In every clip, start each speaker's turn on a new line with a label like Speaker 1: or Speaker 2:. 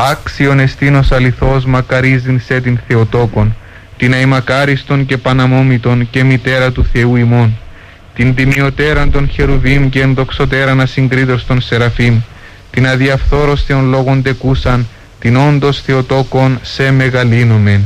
Speaker 1: Άξιον εστίνος αληθώς μακαρίζειν σε την Θεοτόκον, την αημακάριστον και παναμόμητον και μητέρα του Θεού ημών, την τιμιωτέραν των χερουβίμ και ενδοξωτέραν ασυγκρίτως των Σεραφείμ, την αδιαφθόρος Θεον λόγων τεκούσαν, την όντως Θεοτόκον σε μεγαλύνομεν.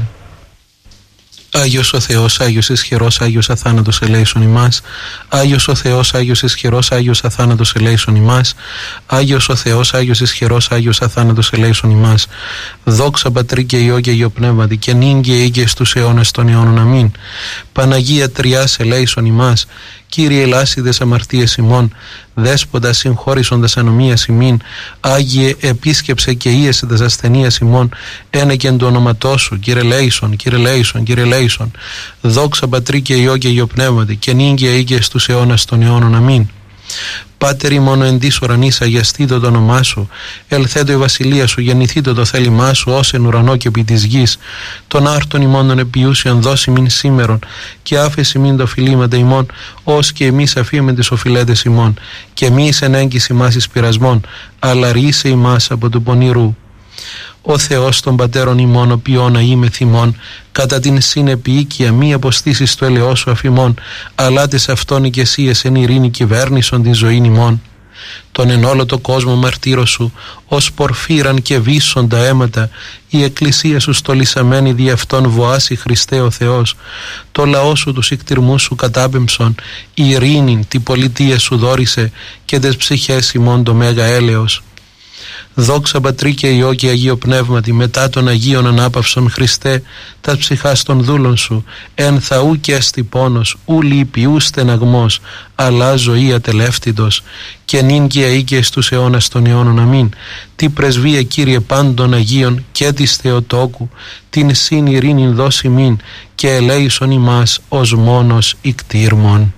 Speaker 2: Άγιος ο Θεός, Άγιος ισχυρός, Άγιος αθάνατος ελέησον ημάς. Άγιος ο Θεός, Άγιος ισχυρός, Άγιος αθάνατος ελέησον ημάς. Άγιος ο Θεός, Άγιος ισχυρός, Άγιος αθάνατος ελέησον ημάς. Δόξα Πατρί και Υιό και Υιό Πνεύματι, και νυν και ή και στους αιώνας των αιώνων. Αμήν. Παναγία Τριάς ελέησον ημάς. Κύριε ελάσιδες αμαρτίες ημών, Δέσποτα συγχώρησοντας ανομίας ημίν, Άγιε επίσκεψε και ίεσε τας ασθενείας ημών, ένεκεν το όνοματό σου, Κύριε λέησον, Κύριε λέησον, Κύριε λέησον. Δόξα Πατρί και Υιό και Υιό Πνεύματι, και νυν και ή και στους αιώνας των αιώνων. Αμήν. Πάτερ ημών εν της ουρανής, αγιαστήτω το όνομά σου, ελθέτω η βασιλεία σου, γεννηθήτω το θέλημά σου, ως εν ουρανό και επί της γης. Των άρτων ημών των επιούσιων δώσει μην σήμερον, και άφεση μην το φιλήματα ημών, ως και εμείς αφίουμε τις οφειλέτες ημών, και μη εις εν έγκυση μας εις πειρασμών, αλλά ρίσε ημάς από του πονηρού. Ο Θεός των πατέρων ημών, ο ποιόν είμαι θυμών, κατά την συνεπιοίκεια μη αποστήσεις το ελαιό σου αφημών, αλλά τες αυτόν οικεσίες εν ειρήνη κυβέρνησον την ζωήν ημών. Τον εν όλο το κόσμο μαρτύρω σου, ως πορφύραν και βύσσοντα αίματα, η εκκλησία σου στολισαμένη δι' αυτόν βοάσει Χριστέ ο Θεός. Το λαό σου τους ικτυρμούς σου κατάπεμψον, η ειρήνη τη πολιτεία σου δόρισε, και τες ψυχές ημών το μέγα έλεος. Δόξα Πατρί και Υιό και Αγίο Πνεύματι, μετά των Αγίων Ανάπαυσον Χριστέ, τα ψυχάς των δούλων σου, εν θα ου και έστι πόνος, ου λύπη, ου στεναγμός, αλλά ζωή ατελεύτητος, και νυν και αεί και στους αιώνας των αιώνων. Αμήν. Τι πρεσβεία Κύριε πάντων Αγίων και της Θεοτόκου, την συν ειρήνην δώσει μην, και ελέησον ημάς ως μόνος ικτήρμον.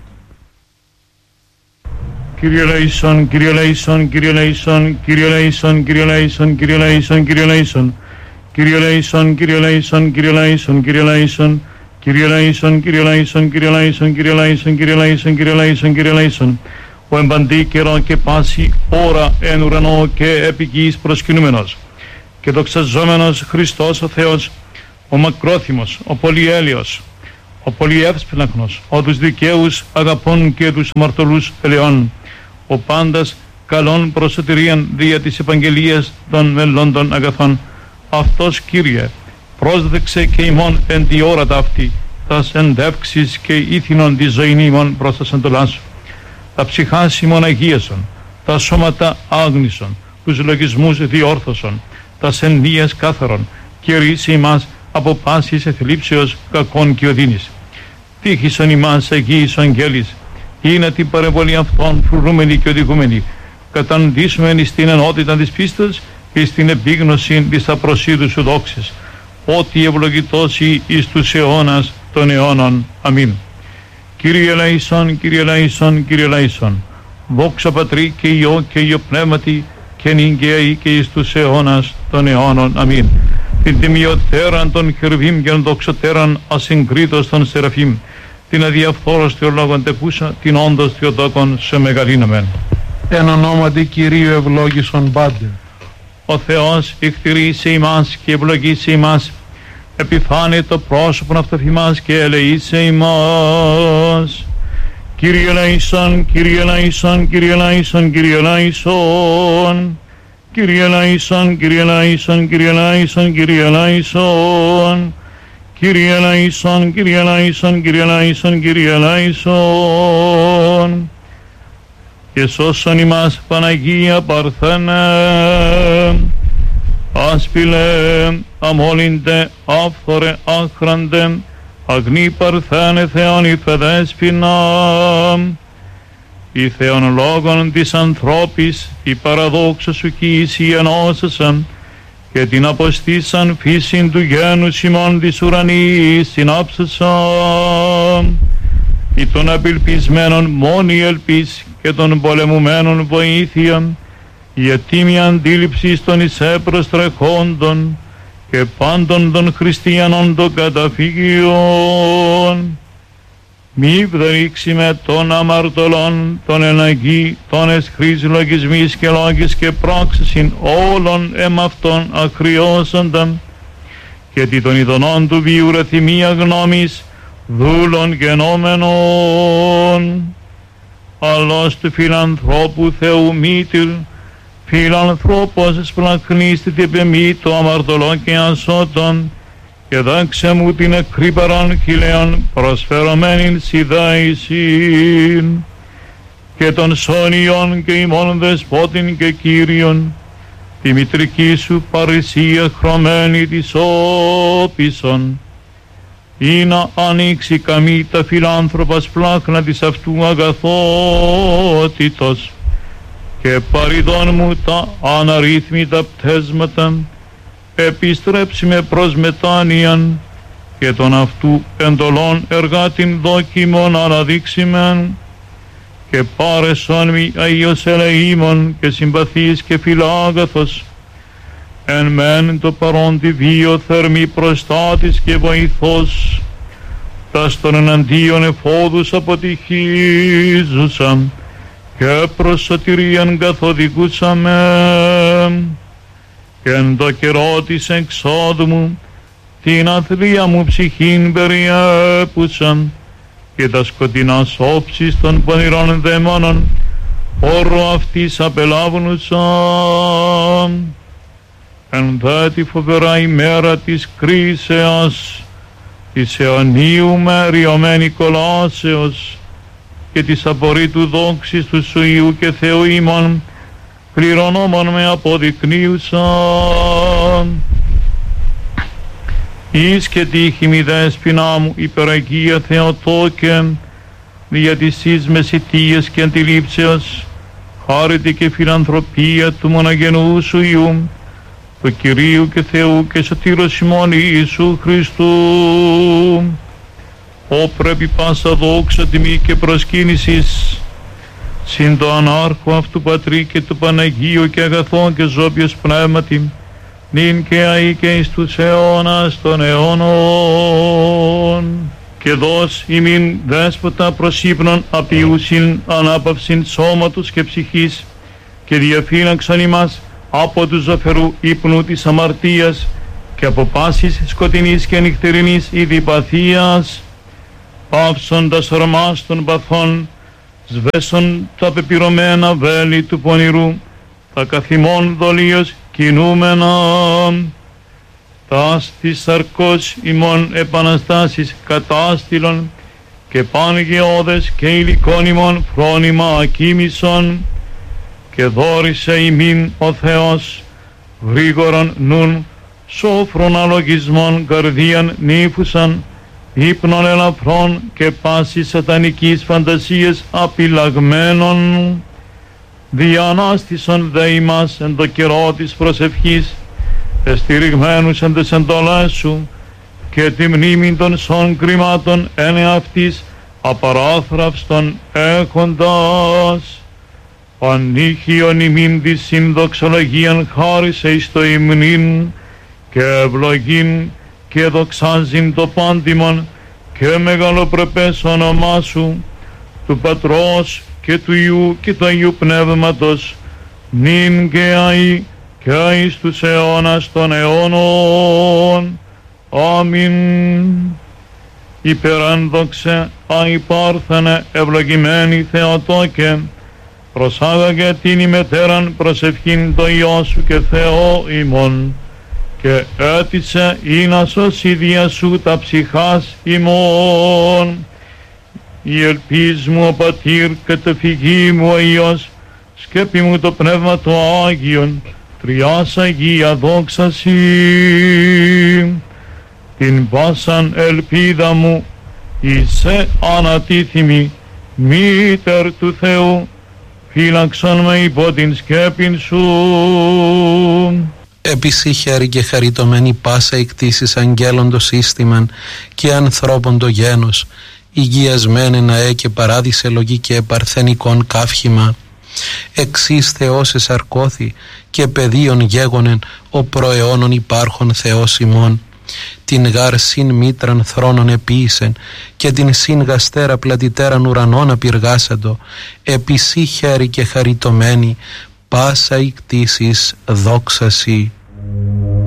Speaker 3: Kyrie eleison, Kyrie eleison, Kyrie eleison, Kyrie eleison, Kyrie eleison, Kyrie eleison, Kyrie eleison, Kyrie eleison, Kyrie eleison, Kyrie eleison, Kyrie eleison, Kyrie eleison, Kyrie eleison, Kyrie eleison, Kyrie eleison, Kyrie eleison, Kyrie eleison, Kyrie eleison. Ο εμπαντή καιρό και πάση ώρα εν ουρανό και επί γης προσκυνούμενος και δοξαζόμενος Χριστός ο Θεός, ο μακρόθυμος, ο πολυέλεος, ο πολυεύσπλαχνος, ο τους δικαίους αγαπών και τους αμαρτωλούς ελεών, ο πάντας καλών προσωτηρίαν δια της Ευαγγελίας των μελλόντων αγαθών. Αυτός Κύριε πρόσδεξε και ημών εν τη ώρα ταύτη τας ενδεύξεις και ήθινον τη ζωήν ημών προς τα σαντολά σου. Τα ψυχάς ημών αγίασον, τα σώματα άγνησον, τους λογισμούς διόρθωσον, τα ενδύες κάθαρον, και ρίσε ημάς από πάσης εθλίψεως κακών και οδύνης. Τύχησον ημάς Αγίης Αγγέλης, είναι την παρεμβολή αυτών φρουρούμενη και οδηγούμενη, καταντήσουμε στην ενότητα της πίστας και στην επίγνωση της απροσίδου σου δόξης, ότι ευλογητώσει εις τους αιώνας των αιώνων. Αμήν. Κύριε ελέησον, Κύριε ελέησον, Κύριε ελέησον. Δόξα Πατρί και Υιό και Υιό Πνεύματι, και νυν και αεί και εις τους αιώνας των αιώνων. Αμήν. Την τιμιωτέραν των χερουβίμ και ενδοξωτέραν ασυγκρίτως των Σεραφείμ, την αδιαφθόρος Θεολόγων τεκούσα, την όντως Θεοτόκον σε μεγαλύνομεν.
Speaker 2: Εν ονόματι Κυρίου ευλόγησον πάντε.
Speaker 3: Ο Θεός εκτηρήσε ημάς και ευλογήσε ημάς, επιφάνε το πρόσωπον αυτοθυμάς και ελεήσε ημάς. Κύριε ελέησον, Κύριε ελέησον, Κύριε ελέησον, Κύριε ελέησον. Kyrie eleison, Kyrie eleison, Kyrie eleison, Kyrie eleison. Kyrie eleison, Kyrie eleison, Kyrie eleison, Kyrie eleison. Και σώσον ημάς Παναγία Παρθένε, άσπηλε, αμόλυντε, άφθορε, άχραντε, αγνή Παρθένε Θεόν υφεδέσποινα, η Θεόν λόγων της ανθρώπης, η παραδόξα σου κοίηση ενώσασαν, και την αποστήσαν φύσιν του γένους ημών της ουρανής συνάψασαν. Ή των απελπισμένων μόνη ελπίς και των πολεμουμένων βοήθεια, η τίμη αντίληψη των εισέπροστρεχόντων και πάντων των χριστιανών των καταφύγιων. μη βδρίξιμε των αμαρτωλών, των εναγή, των εσχρής λογισμής και λόγης και πράξησιν όλων εμαυτών ακριώσονταν, και τι των ειδονών του βίου ρεθυμία γνώμης, δούλων γενόμενων, αλλός του φιλανθρώπου Θεού μήτηρ, φιλανθρώπος εσπλαχνίστητη επεμή το αμαρτωλό και ασώτων, και δάξε μου την εκρύπαρον χιλέων προσφερωμένην σιδάησιν, και των σόνιων και ημών δεσπότην και Κύριον, τη μητρική σου παρησία χρωμένη της όπισον, ή να ανοίξει καμή τα φιλάνθρωπα σπλάχνα της αυτού αγαθότητος, και παριδών μου τα αναρρύθμιτα πτέσματα, επιστρέψει με προς μετάνοιαν, και τον αυτού εντολών εργάτην δόκιμον αναδείξημεν, και πάρεσον μη Αγίος ελεήμων και συμπαθής και φιλάγαθος, εν μεν το παρόντι βίο θερμή προστάτης και βοηθός, τας των εναντίον εφόδους αποτυχίζουσαν, και προς σωτηρίαν καθοδηγούσαμε, και εν το καιρό της εξόδου μου την αθλία μου ψυχήν περιέπουσαν, και τα σκοτεινά όψεις των πονηρών δαίμονων όρο αυτής απελάβνουσαν. Εν δε τη φοβερά ημέρα της κρίσεως, της αιωνίου με ριωμένη κολάσεως, και της απορρίτου δόξης του σου Υιού και Θεού ημών κληρονόμων με αποδεικνύουσαν. Εις και τύχη μη δέσποινά μου υπεραγία Θεοτόκε, δια της εις μεσητείας και αντιλήψεως, χάρητη και φιλανθρωπία του μοναγενού σου Υιού, του Κυρίου και Θεού και σωτήρος ημών Ιησού Χριστού, ο πρέπει πάσα δόξα τιμή και προσκύνησης συν το ανάρχο αυτού Πατρί και του Παναγίου και αγαθόν και ζώπιος πνεύματι, νυν και αεί και εις τους αιώνας των αιώνων. Και δώσ' ημίν δέσποτα προς ύπνον απειούσιν ανάπαυσιν σώματος και ψυχής, και διαφύλαξαν ημάς από του ζωφερού ύπνου της αμαρτίας και από πάσης σκοτεινής και νυχτερινής ειδιπαθίας, πάυσοντας ορμάς των παθών, σβέσον τα πεπυρωμένα βέλη του πονηρού, τα καθημών δολίως κινούμενα, τας της σαρκός ημών επαναστάσεις κατάστηλον, και παν γεώδες και υλικών ημών φρόνημα ακίμησον, και δόρισε ημίν ο Θεός γρήγορον νουν σόφρον αλογισμών καρδίαν νύφουσαν, ύπνων ελαφρών και πάσης σατανικής φαντασίας απειλαγμένων, διανάστησον δε ημάς εν το καιρό της προσευχής, εστηριγμένους εν τες εντολές σου, και τη μνήμη των σών κρυμάτων εν εαυτής απαράθραυστον έχοντας, ανήχιον ημίν της συνδοξολογίαν χάρισε εις το υμνήν, και ευλογήν και δοξάζειν το πάντιμον και μεγαλοπρεπές όνομά σου, του Πατρός και του Υιού και του Αγίου Πνεύματος, νυν και αεί και εις τους αιώνας των αιώνων. Αμήν. Υπερένδοξε αϊπάρθενε ευλογημένη Θεοτόκε, προσάγαγε την ημετέραν προσευχήν το Υιό σου και Θεό ημών, και έτησε ή να σώσει δια σου τα ψυχάς ημών. Η ελπίς μου ο Πατήρ και το φυγή μου ο Υιός, σκέπη μου το Πνεύμα το Άγιον, τριάς Αγία δόξα Συ. Την πάσαν ελπίδα μου είσαι ανατίθιμη, μήτερ του Θεού, φύλαξον με υπό την σκέπην σου.
Speaker 2: Επίση χαίρη και χαριτωμένη πάσα εκτίσεις αγγέλων το σύστημαν και ανθρώπων το γένος, υγιασμένε ναέ και παράδεισε λογικέ παρθενικών καύχημα. Εξής Θεός εσαρκώθη και παιδίον γέγονεν ο προαιώνων υπάρχον Θεός ημών. την γάρ συν μήτραν θρόνων επίησεν και την συν γαστέρα πλατητέραν ουρανών απειργάσαντο, επί σύ χέρι και χαριτωμένη, πάσα η κτήσης δόξαση